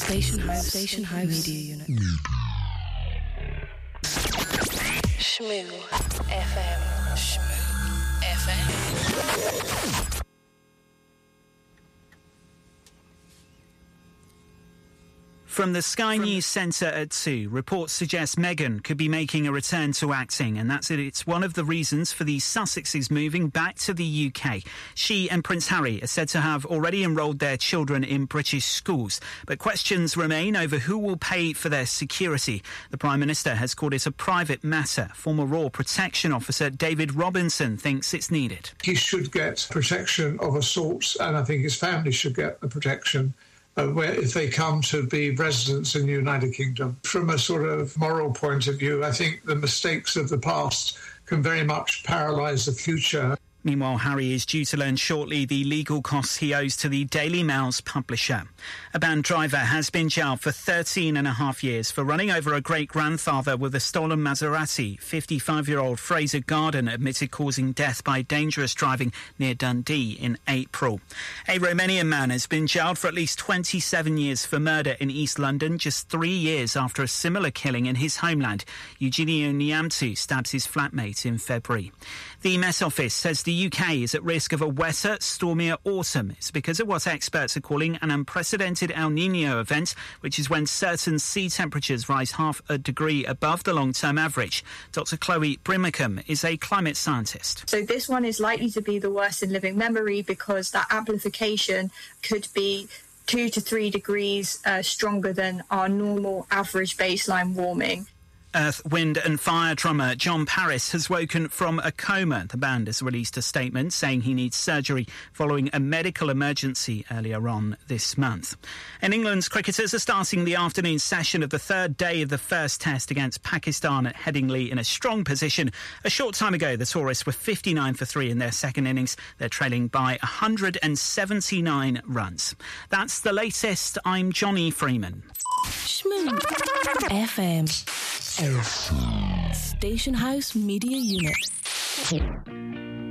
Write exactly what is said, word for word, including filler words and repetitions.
Station House, Station House Media Unit. Shmoo F M. Shmoo F M. From the Sky From News Centre at two, reports suggest Meghan could be making a return to acting, and that's it. It's one of the reasons for the Sussexes moving back to the U K. She and Prince Harry are said to have already enrolled their children in British schools, but questions remain over who will pay for their security. The Prime Minister has called it a private matter. Former Royal Protection Officer David Robinson thinks it's needed. He should get protection of a sort, and I think his family should get the protection Uh, where if they come to be residents in the United Kingdom. From a sort of moral point of view, I think the mistakes of the past can very much paralyse the future. Meanwhile, Harry is due to learn shortly the legal costs he owes to the Daily Mail's publisher. A banned driver has been jailed for thirteen and a half years for running over a great-grandfather with a stolen Maserati. fifty-five-year-old Fraser Garden admitted causing death by dangerous driving near Dundee in April. A Romanian man has been jailed for at least twenty-seven years for murder in East London, just three years after a similar killing in his homeland. Eugenio Neamțu stabbed his flatmate in February. The Met Office says the U K is at risk of a wetter, stormier autumn. It's because of what experts are calling an unprecedented El Niño event, which is when certain sea temperatures rise half a degree above the long-term average. Doctor Chloe Brimacombe is a climate scientist. So this one is likely to be the worst in living memory because that amplification could be two to three degrees uh, stronger than our normal average baseline warming. Earth, Wind and Fire drummer John Paris has woken from a coma. The band has released a statement saying he needs surgery following a medical emergency earlier on this month. And England's cricketers are starting the afternoon session of the third day of the first test against Pakistan at Headingley in a strong position. A short time ago, the tourists were fifty-nine for three in their second innings. They're trailing by one hundred seventy-nine runs. That's the latest. I'm Johnny Freeman. Shmoo F M. Station House Media Unit.